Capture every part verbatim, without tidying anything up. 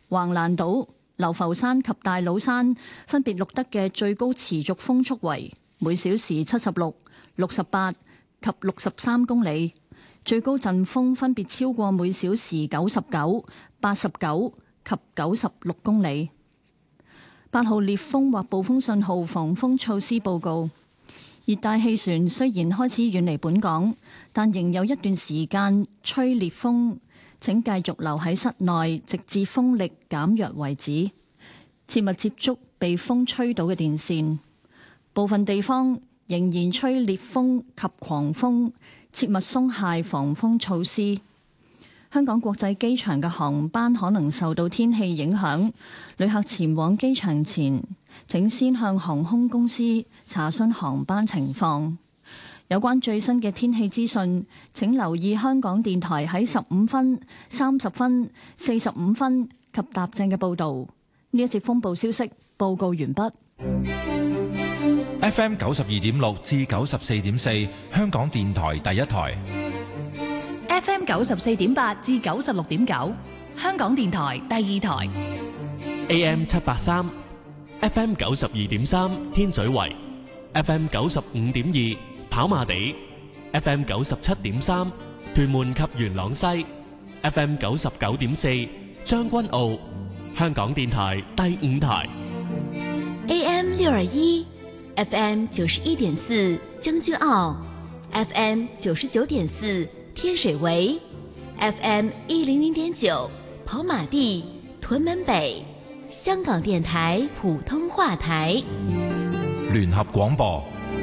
橫瀾島、流浮山及大老山分別錄得嘅最高持續風速為每小時七十六、六十八及六十三公里，最高陣風分別超過每小時九十九、八十九及九十六公里。八號烈風或暴風信號防風措施報告。熱帶氣旋雖然開始遠離本港，但仍有一段時間吹烈風，請繼續留喺室內，直至風力減弱為止。切勿接觸被風吹倒嘅電線。部分地方仍然吹烈風及狂風，切勿鬆懈防風措施。香港國際機場嘅航班可能受到天氣影響，旅客前往機場前，請先向航空公司查詢航班情況。有關最新嘅天氣資訊，請留意香港電台喺十五分、三十分、四十五分及踏正嘅報導。呢一節風暴消息報告完畢。 F M 九十二點六至九十四點四，香港電台第一台。 F M 九十四點八至九十六點九，香港電台第二台。 A M 七八三，F M 九十二點三天水圍，F M 九十五點二跑馬地，F M 九十七點三屯門及元朗西，F M 九十九點四將軍澳，香港電台第五台。 A M 六二一，F M 九十一點四將軍澳，F M 九十九點四天水圍 ，F M 一零零點九跑馬地、屯門北，香港電台普通話台。 聯合廣播。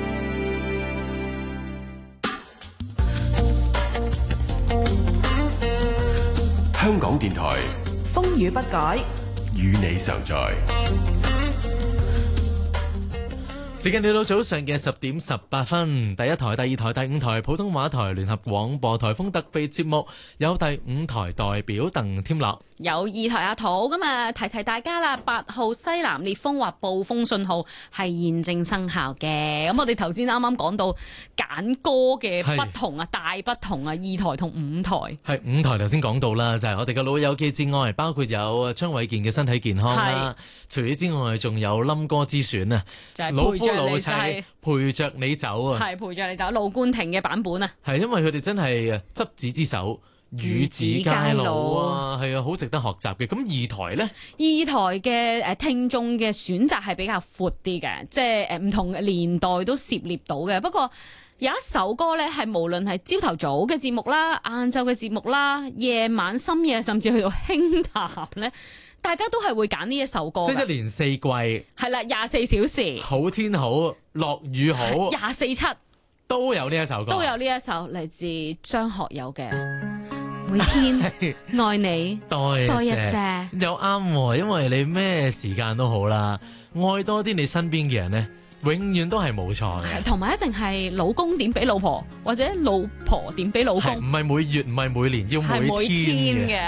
香港電台風雨不改， 與你常在。 時間嚟到早上嘅十點十八分，第一台、第二台、第五台普通話台聯合廣播台風特備節目，有第五台代表鄧添樂， 有二台阿土。咁啊，提提大家啦，八號西南烈風或暴風信號係現正生效嘅。咁我哋頭先啱啱講到揀歌嘅不同啊，大不同啊，二台同五台。 係五台頭先講到啦，就係、是、我哋嘅老友記之外，包括有張衛健嘅身體健康啦。除此之外，仲有冧歌之選啊， 就係、是、陪着你就係、是、 陪着你走啊， 係陪着你走。盧冠廷嘅版本啊， 係因為佢哋真係執子之手，與子偕老啊，係啊，好值得學習嘅。咁二台呢？ 二台嘅誒聽眾嘅選擇係比較闊啲嘅，即係誒唔同嘅年代都涉獵到嘅。不過有一首歌呢，係無論係朝頭早嘅節目啦、晏晝嘅節目啦、夜晚深夜，甚至去到輕談呢，大家都係會揀呢一首歌。 即係一年四季係啦，廿四小時， 好天好，落雨好， 廿四七都有呢一首歌， 都有呢一首嚟自張學友嘅每天愛你多一些。 又啱，因為你咩時間都好啦，愛多啲你身邊嘅人呢，永遠都係冇錯嘅。 同埋一定係老公點俾老婆，或者老婆點俾老公， 唔係每月，唔係每年，要每天嘅。